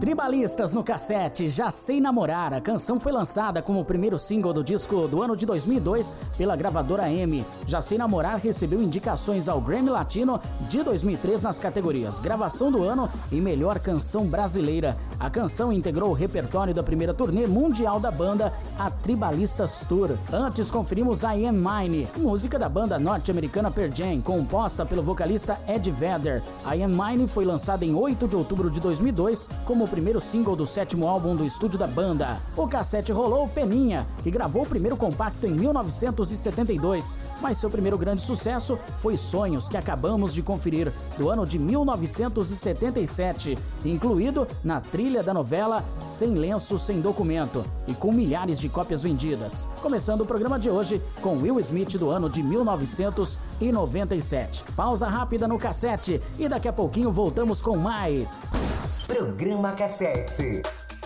Tribalistas no cassete, Já Sei Namorar. A canção foi lançada como o primeiro single do disco do ano de 2002 pela gravadora M. Já Sei Namorar recebeu indicações ao Grammy Latino de 2003 nas categorias Gravação do Ano e Melhor Canção Brasileira. A canção integrou o repertório da primeira turnê mundial da banda, a Tribalistas Tour. Antes conferimos I Am Mine, música da banda norte-americana Pearl Jam, composta pelo vocalista Ed Vedder. I Am Mine foi lançada em 8 de outubro de 2002 como o primeiro single do 7º álbum do estúdio da banda. O cassete rolou Peninha, que gravou o primeiro compacto em 1972, mas seu primeiro grande sucesso foi Sonhos, que acabamos de conferir, do ano de 1977, incluído na trilha da novela Sem Lenço, Sem Documento, e com milhares de cópias vendidas. Começando o programa de hoje com Will Smith, do ano de 1997. Pausa rápida no cassete e daqui a pouquinho voltamos com mais Programa Cassete.